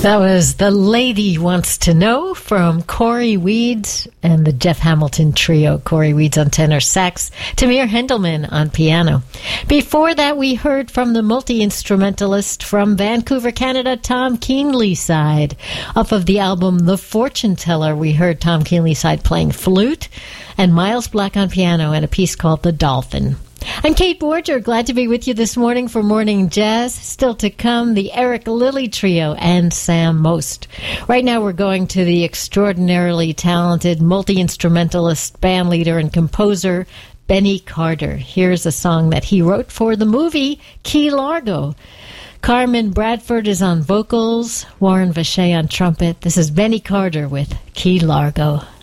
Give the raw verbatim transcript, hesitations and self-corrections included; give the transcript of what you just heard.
That was The Lady Wants to Know from Corey Weeds and the Jeff Hamilton Trio. Corey Weeds on tenor sax, Tamir Hendelman on piano. Before that, we heard from the multi-instrumentalist from Vancouver, Canada, Tom Keenlyside. Off of the album The Fortune Teller, we heard Tom Keenlyside playing flute and Miles Black on piano and a piece called The Dolphin. I'm Kate Borger, glad to be with you this morning for Morning Jazz. Still to come, the Eric Lilly Trio and Sam Most. Right now we're going to the extraordinarily talented multi-instrumentalist, bandleader, and composer Benny Carter. Here's a song that he wrote for the movie Key Largo. Carmen Bradford is on vocals, Warren Vacher on trumpet. This is Benny Carter with Key Largo.